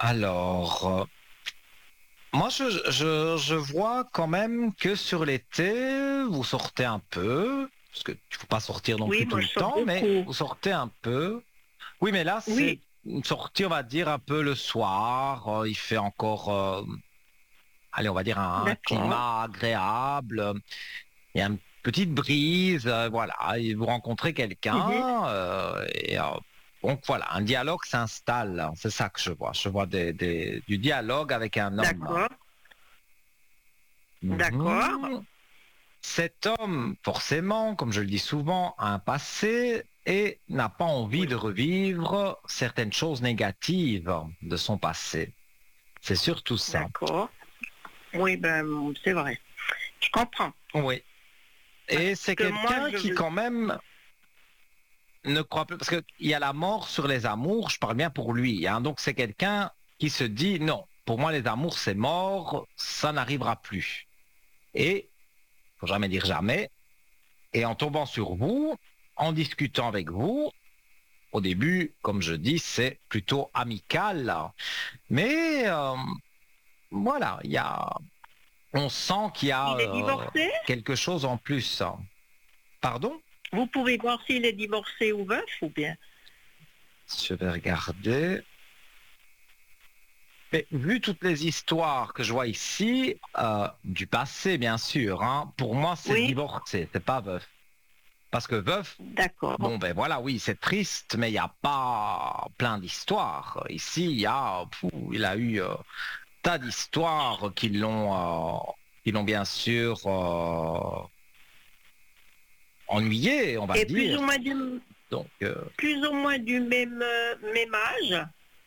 Alors, moi, je vois quand même que sur l'été, vous sortez un peu, parce que il faut pas sortir non Oui, plus tout moi le je sors temps, mais beaucoup. vous sortez un peu. Oui, mais là, c'est Oui, une sortie, on va dire, un peu le soir. Il fait encore, allez, on va dire, un d'accord, climat agréable. Il y a une petite brise, voilà. Et vous rencontrez mhm, quelqu'un, donc voilà, un dialogue s'installe. C'est ça que je vois. Je vois du dialogue avec un homme. d'accord, d'accord. Mhm. Cet homme, forcément, comme je le dis souvent, a un passé et n'a pas envie de Oui, revivre certaines choses négatives de son passé. C'est surtout ça. d'accord. Oui, ben c'est vrai. Je comprends. Oui. Parce Et c'est que moi, quelqu'un je qui veux. quand même ne croit plus, parce qu'il y a la mort sur les amours, je parle bien pour lui, hein. Donc c'est quelqu'un qui se dit, non, pour moi les amours c'est mort, ça n'arrivera plus. Et, faut jamais dire jamais, et en tombant sur vous, en discutant avec vous, au début, comme je dis, c'est plutôt amical, mais voilà, on sent qu'il y a Il est divorcé? quelque chose en plus. Pardon? Vous pouvez voir s'il est divorcé ou veuf ou bien. Je vais regarder. Mais vu toutes les histoires que je vois ici, du passé bien sûr, hein, pour moi c'est Oui, divorcé, c'est pas veuf. Parce que veuf, d'accord. bon ben voilà, oui, c'est triste, mais il n'y a pas plein d'histoires. Ici, il a eu tas d'histoires qui l'ont bien sûr ennuyé, on va Et dire. Donc, plus ou moins du même âge.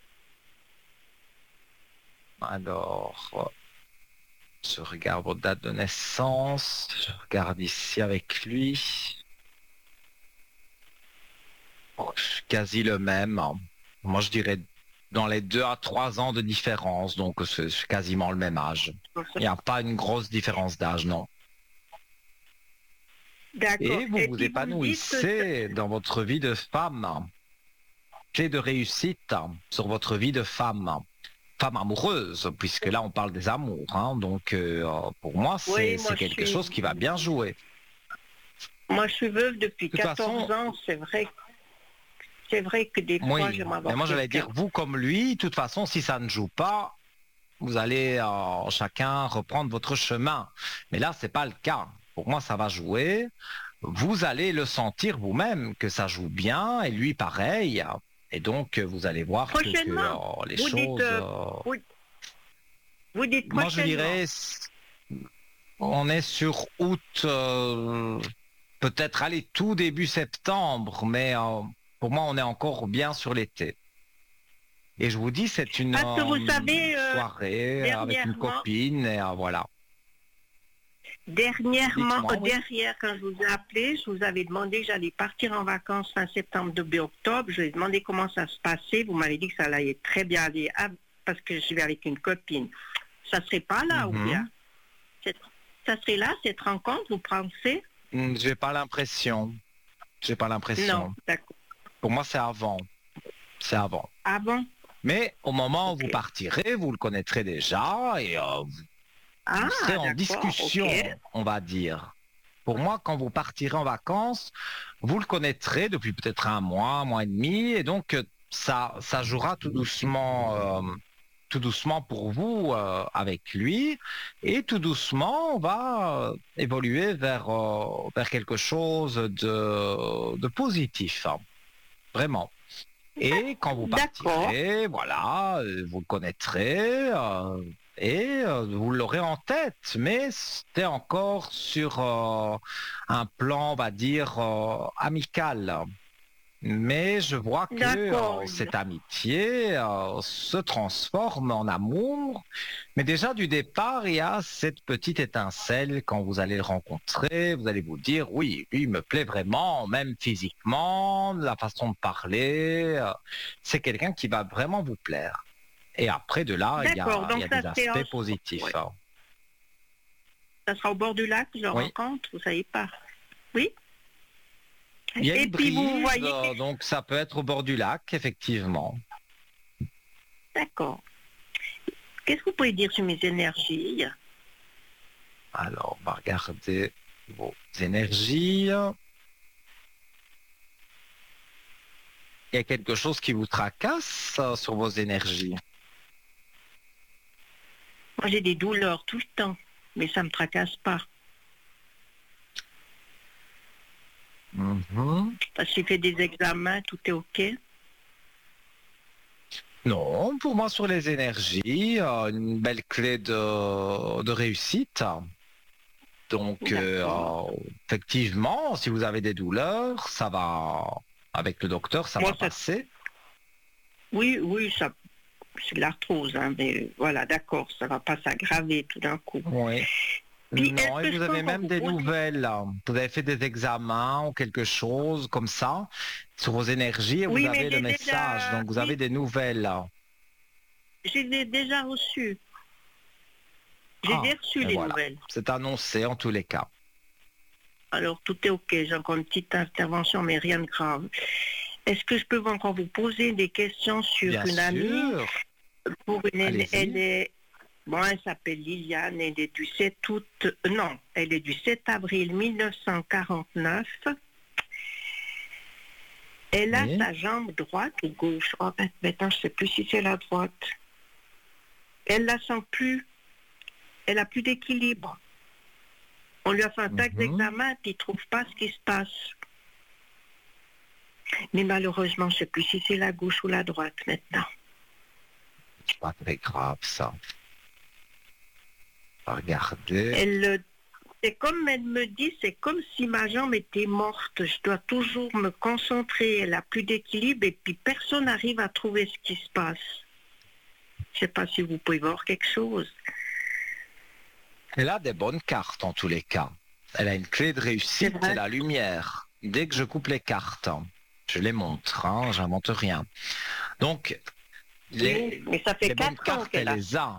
alors, je regarde vos dates de naissance, je regarde ici avec lui. Oh, quasi le même. Moi, je dirais dans les 2 à 3 ans de différence, donc c'est quasiment le même âge. Il n'y a pas une grosse différence d'âge, non. D'accord. Et vous Et vous puis vous me dites que épanouissez dans votre vie de femme. Clé de réussite sur votre vie de femme. Femme amoureuse, puisque là on parle des amours, hein. Donc pour moi oui, c'est quelque chose qui va bien jouer. moi je suis veuve depuis De toute 14 façon, ans. C'est vrai que des fois oui, j'aimerais mais avoir moi j'allais quelqu'un. dire vous comme lui, de toute façon si ça ne joue pas, vous allez chacun reprendre votre chemin. Mais là, c'est pas le cas. Pour moi, ça va jouer. Vous allez le sentir vous-même que ça joue bien et lui pareil. Et donc, vous allez voir Prochainement. les Vous dites, choses. vous, vous dites Moi, je prochainement. dirais, on est sur août, peut-être aller tout début septembre, mais pour moi, on est encore bien sur l'été. Et je vous dis, c'est une Parce que vous savez, soirée avec une dernièrement, copine et voilà. Dites-moi, oui. derrière, quand je vous ai appelé, je vous avais demandé que j'allais partir en vacances fin septembre, début octobre. Je vous ai demandé comment ça se passait. Vous m'avez dit que ça allait très bien aller parce que je vais avec une copine. Ça serait pas là ou bien? Mhm. C'est- Ça serait là, cette rencontre, vous pensez? J'ai pas l'impression. J'ai pas Non, l'impression. d'accord. Pour moi, c'est avant. C'est avant. Ah bon? Mais au moment où vous Ok. partirez, vous le connaîtrez déjà et vous serez Ah, en d'accord, ok. discussion, on va dire. Pour moi, quand vous partirez en vacances, vous le connaîtrez depuis peut-être un mois et demi, et donc ça jouera tout doucement pour vous avec lui, et tout doucement on va évoluer vers quelque chose de positif, hein, vraiment. Et quand vous D'accord, partirez, voilà, vous le connaîtrez et vous l'aurez en tête, mais c'était encore sur un plan, on va dire, amical. Mais je vois que d'accord. cette amitié se transforme en amour. Mais déjà du départ, il y a cette petite étincelle quand vous allez le rencontrer. Vous allez vous dire, oui, lui, il me plaît vraiment, même physiquement, la façon de parler. C'est quelqu'un qui va vraiment vous plaire. Et après, de là, D'accord, il y donc a ça des c'est aspects positifs, ouais. hein. Ça sera au bord du lac que je Oui, rencontre, vous savez pas. Oui. il y a Et une puis vous brise, voyez, donc ça peut être au bord du lac, effectivement. d'accord. Qu'est-ce que vous pouvez dire sur mes énergies? Alors, on va regarder vos énergies. Il y a quelque chose qui vous tracasse sur vos énergies? Moi, j'ai des douleurs tout le temps, mais ça ne me tracasse pas. Parce que j'ai fait des examens, tout est OK. Non, pour moi, sur les énergies, une belle clé de réussite. Donc, effectivement, si vous avez des douleurs, ça va, avec le docteur, ça Moi, va passer. Oui, ça, c'est de l'arthrose, hein, mais voilà, d'accord, ça ne va pas s'aggraver tout d'un coup. Oui. Puis, Non, et est-ce que vous je peux avez encore même vous des poser- nouvelles. Vous avez fait des examens ou quelque chose comme ça sur vos énergies et vous Oui, mais avez le j'ai message. déjà... Donc, vous avez Oui, des nouvelles. j'ai déjà reçu. J'ai déjà reçu Et les voilà. nouvelles. C'est annoncé en tous les cas. Alors, tout est OK. J'ai encore une petite intervention, mais rien de grave. Est-ce que je peux encore vous poser des questions sur Bien une amie? sûr. Pour elle Allez-y. est... Bon, elle s'appelle Liliane, elle est du 7 août... Non, elle est du 7 avril 1949. Elle a Oui. sa jambe droite ou gauche. Oh, maintenant, je ne sais plus si c'est la droite. Elle la sent plus. Elle a plus d'équilibre. On lui a fait un tas d'examen et il ne trouve pas ce qui se passe. Mais malheureusement, je ne sais plus si c'est la gauche ou la droite maintenant. C'est pas très grave, ça. On va regarder. C'est comme elle me dit, c'est comme si ma jambe était morte. Je dois toujours me concentrer. Elle a plus d'équilibre et puis personne n'arrive à trouver ce qui se passe. Je ne sais pas si vous pouvez voir quelque chose. Elle a des bonnes cartes en tous les cas. Elle a une clé de réussite, C'est vrai. c'est la lumière. Dès que je coupe les cartes, je les montre, j'invente rien. Donc, Oui, mais ça fait les bonnes 4 ans cartes, qu'elle elle a. les a.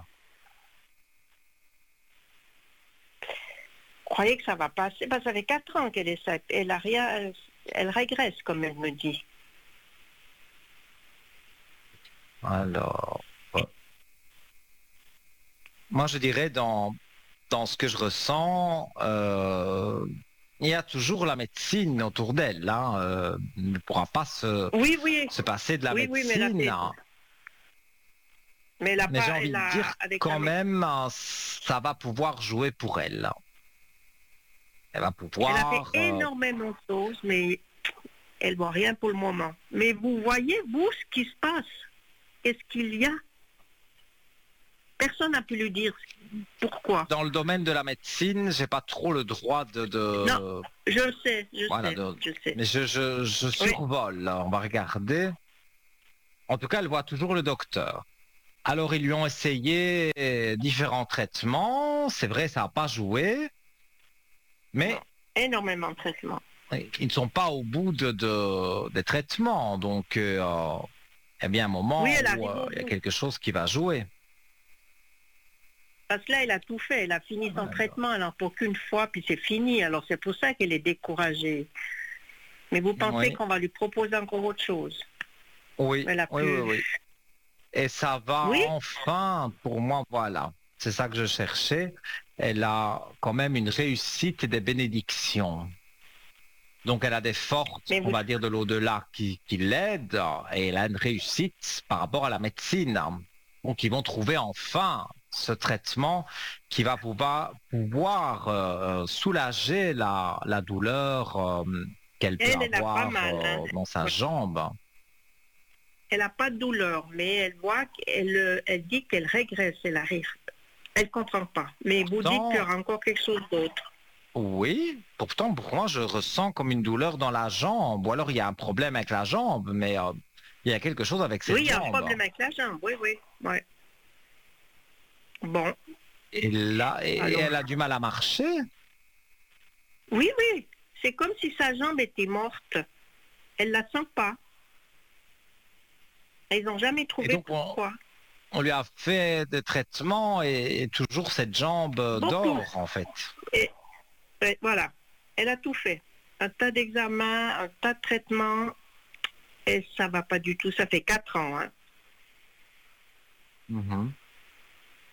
Vous croyez que ça va passer? Ça fait 4 ans qu'elle est ça. Elle a rien, elle régresse, comme elle me dit. Alors, moi je dirais dans ce que je ressens, il y a toujours la médecine autour d'elle. Elle ne pourra pas Oui. se passer de la Oui, médecine. mais elle a Mais j'ai pas, envie de dire avec quand même, ça va pouvoir jouer pour elle. Elle va elle a fait pouvoir... énormément de choses, mais elle ne voit rien pour le moment. Mais vous voyez, vous, ce qui se passe. Qu'est-ce qu'il y a? Personne n'a pu lui dire pourquoi. Dans le domaine de la médecine, j'ai pas trop le droit Non, je sais. Mais je survole. On va regarder. En tout cas, elle voit toujours le docteur. Alors, ils lui ont essayé différents traitements. C'est vrai, ça n'a pas joué. Mais Non, énormément de traitements. ils ne sont pas au bout des traitements. Donc, il y a bien un moment Oui, où elle arrive il y a quelque chose qui va jouer. Parce que là, elle a tout fait. Elle a fini son traitement. Elle n'en peut qu'une fois, puis c'est fini. Alors, c'est pour ça qu'elle est découragée. Mais vous pensez qu'on va lui proposer encore autre chose? Oui, Elle a oui. Et ça va Oui? enfin, pour moi, voilà. C'est ça que je cherchais. Elle a quand même une réussite et des bénédictions. Donc elle a des forces, on va dire, de l'au-delà qui l'aident et elle a une réussite par rapport à la médecine. Donc ils vont trouver enfin ce traitement qui va pouvoir soulager la douleur qu'elle peut Elle a pas avoir mal. Hein. dans sa jambe. Elle n'a pas de douleur, mais elle voit elle dit qu'elle régresse, elle arrive. Elle ne comprend pas. Mais vous dites qu'il y aura encore quelque chose d'autre. Oui, pourtant pour moi je ressens comme une douleur dans la jambe, ou alors il y a un problème avec la jambe, mais il y a quelque chose avec cette jambe. Oui, il y a un problème avec la jambe, oui. Bon. Et là, elle a du mal à marcher. Oui, c'est comme si sa jambe était morte. Elle ne la sent pas. Ils n'ont jamais trouvé donc, pourquoi. On lui a fait des traitements et toujours cette jambe dort en fait. Et voilà, elle a tout fait. Un tas d'examens, un tas de traitements, et ça ne va pas du tout. Ça fait 4 ans. Hein.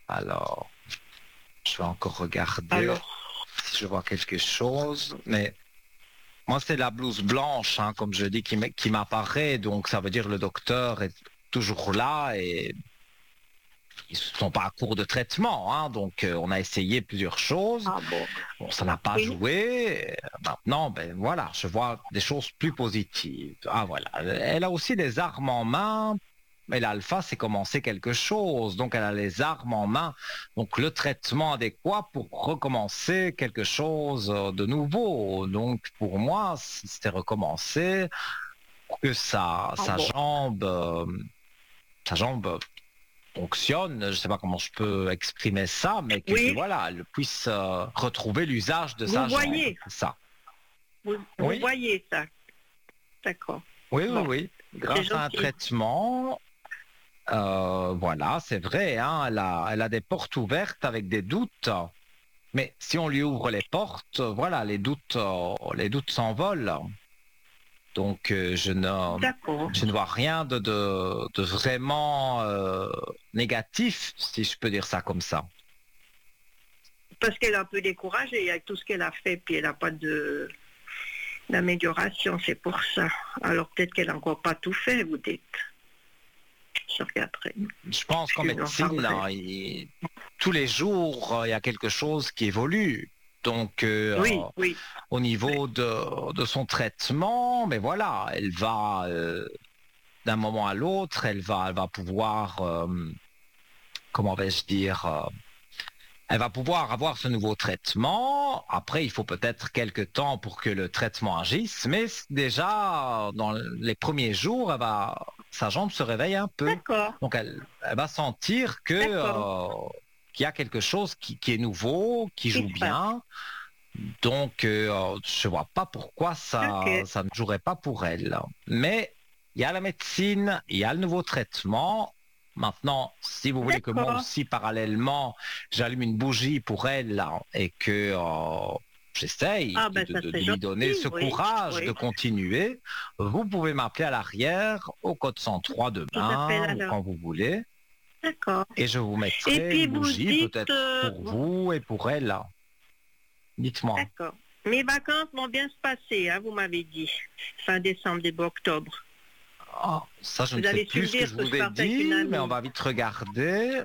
Alors, je vais encore regarder Alors, si je vois quelque chose. Mais moi, c'est la blouse blanche, hein, comme je dis, qui m'apparaît. Donc, ça veut dire le docteur est toujours là et ils ne sont pas à court de traitement. Hein, donc, on a essayé plusieurs choses. ah bon. Bon, ça n'a pas Oui. joué. Maintenant, ben voilà, je vois des choses plus positives. Ah voilà, elle a aussi des armes en main. Mais l'alpha, c'est commencer quelque chose. Donc, elle a les armes en main. Donc, le traitement adéquat pour recommencer quelque chose de nouveau. Donc, pour moi, c'était recommencer pour que Ah bon. sa jambe fonctionne. Je ne sais pas comment je peux exprimer ça, mais que Oui, voilà, elle puisse retrouver l'usage de vous sa jambe. voyez, C'est ça. vous Oui, voyez ça. D'accord. oui, oui, Bon, oui. c'est Grâce à un gentil. traitement, voilà, c'est vrai, hein, elle a des portes ouvertes avec des doutes. Mais si on lui ouvre les portes, voilà, les doutes s'envolent. Donc, D'accord. je ne vois rien de vraiment négatif, si je peux dire ça comme ça. Parce qu'elle est un peu découragée avec tout ce qu'elle a fait, puis elle n'a pas d'amélioration, c'est pour ça. Alors peut-être qu'elle n'a encore pas tout fait, vous dites. Je regarderai. Je pense qu'en Je lui en médecine, parlerai. tous les jours, il y a quelque chose qui évolue. Donc, Oui, oui. au niveau de son traitement, mais voilà, elle va d'un moment à l'autre, elle va pouvoir, comment vais-je dire, elle va pouvoir avoir ce nouveau traitement. Après, il faut peut-être quelques temps pour que le traitement agisse, mais déjà, dans les premiers jours, sa jambe se réveille un peu. D'accord, Donc, elle va sentir d'accord. qu'il y a quelque chose qui est nouveau, qui Qui joue se passe? bien. Donc, je vois pas pourquoi Ok, ça ne jouerait pas pour elle. Mais il y a la médecine, il y a le nouveau traitement. Maintenant, si vous voulez que moi d'accord. aussi, parallèlement, j'allume une bougie pour elle là, et que j'essaye Ah ben ça de c'est lui donner gentil, ce oui, courage de oui. continuer, vous pouvez m'appeler à l'arrière au code 103 Je vous appelle demain ou alors. quand vous voulez, D'accord. et je vous Et mettrai puis une vous bougie dites, peut-être pour vous et pour elle là. Dites-moi. d'accord. Mes vacances vont bien se passer, hein, vous m'avez dit. Fin décembre, début octobre. Ah, ça, je ne Vous sais avez su plus me ce que dire je que je vous ai partais avec une dit, mais on amie. va vite regarder.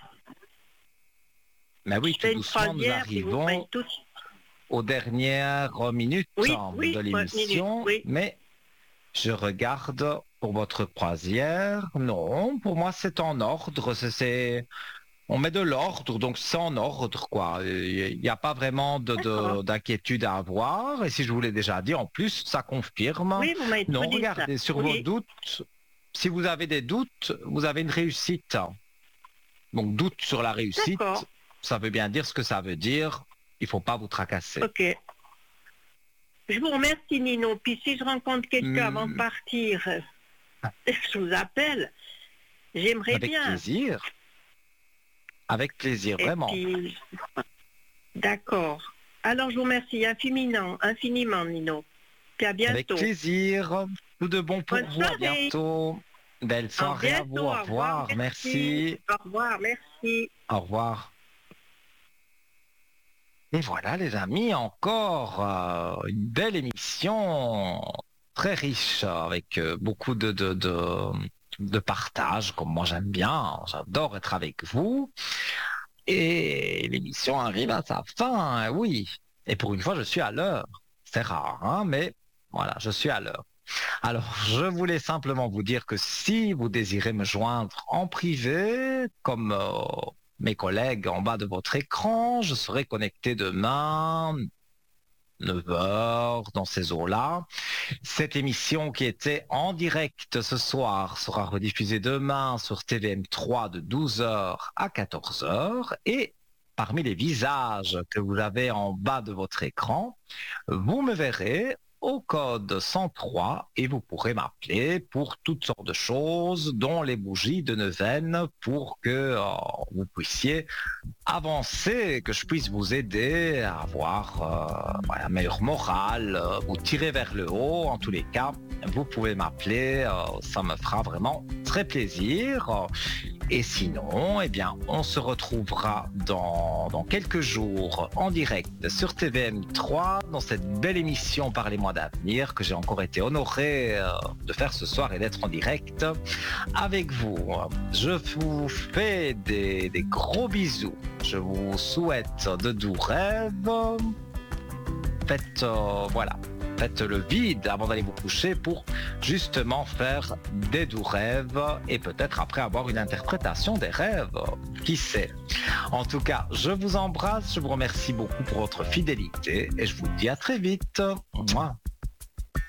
Mais oui, Je tout fais une doucement, nous croisière, puis vous prenez arrivons tous. aux dernières minutes Oui, de oui, ouais, minute, l'émission. oui. Mais je regarde pour votre croisière. Non, pour moi, c'est en ordre. On met de l'ordre, donc c'est en ordre, quoi. Il n'y a pas vraiment D'accord. d'inquiétude à avoir. Et si je vous l'ai déjà dit, en plus, ça confirme. Oui, vous m'avez tout Non, dit ça. regardez, sur vos Oui, doutes, si vous avez des doutes, vous avez une réussite. Donc, doute sur la réussite, d'accord. ça veut bien dire ce que ça veut dire. Il faut pas vous tracasser. Ok. Je vous remercie, Nino. Puis si je rencontre quelqu'un avant de Hmm, partir, je vous appelle. J'aimerais avec bien. plaisir. Avec plaisir, Et vraiment. puis, d'accord. Alors, je vous remercie infiniment, infiniment, Nino. Puis à Avec bientôt. plaisir. Tout de bon pour Bonne vous. À soirée. bientôt. Belle À soirée à vous. bientôt. Au Au revoir. revoir. Merci. Merci. Au revoir. Merci. Au revoir. Et voilà, les amis, encore une belle émission très riche avec beaucoup de partage, comme moi j'aime bien. J'adore être avec vous. Et l'émission arrive à sa fin, hein, oui. Et pour une fois, je suis à l'heure. C'est rare, hein, mais voilà, je suis à l'heure. Alors, je voulais simplement vous dire que si vous désirez me joindre en privé, comme mes collègues en bas de votre écran, je serai connecté demain, 9 heures, dans ces eaux-là. Cette émission qui était en direct ce soir sera rediffusée demain sur TVM3 de 12 heures à 14 heures. Et parmi les visages que vous avez en bas de votre écran, vous me verrez au code 103 et vous pourrez m'appeler pour toutes sortes de choses, dont les bougies de neuvaine pour que vous puissiez avancer, que je puisse vous aider à avoir un meilleur moral, vous tirer vers le haut. En tous les cas, vous pouvez m'appeler, ça me fera vraiment très plaisir. Et sinon, eh bien, on se retrouvera dans quelques jours en direct sur TVM3 dans cette belle émission Parlez-moi d'avenir que j'ai encore été honoré de faire ce soir et d'être en direct avec vous. Je vous fais des gros bisous. Je vous souhaite de doux rêves. Faites le vide avant d'aller vous coucher pour justement faire des doux rêves et peut-être après avoir une interprétation des rêves. Qui sait? En tout cas, je vous embrasse, je vous remercie beaucoup pour votre fidélité et je vous dis à très vite. Mouah.